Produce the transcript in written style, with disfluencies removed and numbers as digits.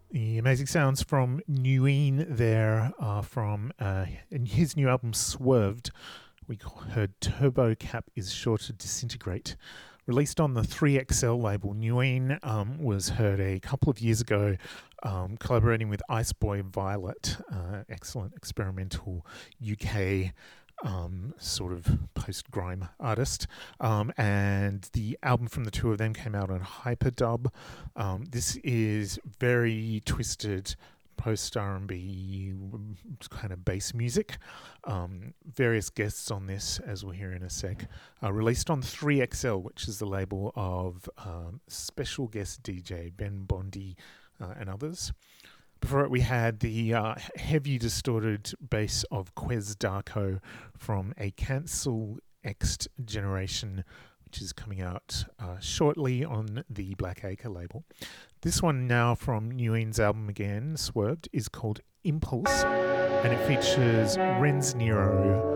The amazing sounds from Nguyen there from in his new album Swerved. We heard Turbo Cap is Sure to Disintegrate. Released on the 3XL label, Nguyen was heard a couple of years ago collaborating with Iceboy Violet, excellent experimental UK sort of post-grime artist. And the album from the two of them came out on Hyperdub. This is very twisted post R&B kind of bass music. Various guests on this, as we'll hear in a sec. Released on 3XL, which is the label of special guest DJ Ben Bondi and others. Before it, we had the heavy distorted bass of Quez Darko from a Cancel X Generation, which is coming out shortly on the Black Acre label. This one now from Nguyen's album again, Swerved, is called Impulse, and it features Renz Nero